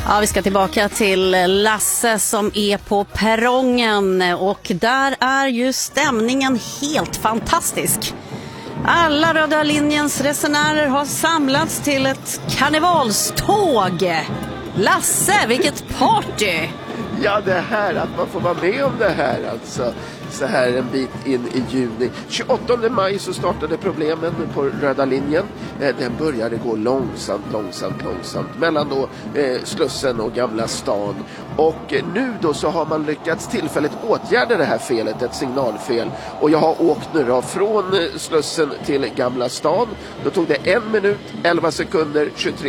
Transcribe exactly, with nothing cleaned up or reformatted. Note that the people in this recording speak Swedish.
Ja, vi ska tillbaka till Lasse som är på perrongen och där är ju stämningen helt fantastisk. Alla Röda linjens resenärer har samlats till ett karnevalståg. Lasse, vilket party! Ja, det här, att man får vara med om det här alltså. Så här en bit in i juni. tjugoåttonde maj så startade problemen på Röda linjen. Den började gå långsamt, långsamt, långsamt mellan då eh, Slussen och Gamla stan. Och nu då så har man lyckats tillfälligt åtgärda det här felet, ett signalfel. Och jag har åkt nu då från Slussen till Gamla stan. Då tog det en minut, elva sekunder, tjugotre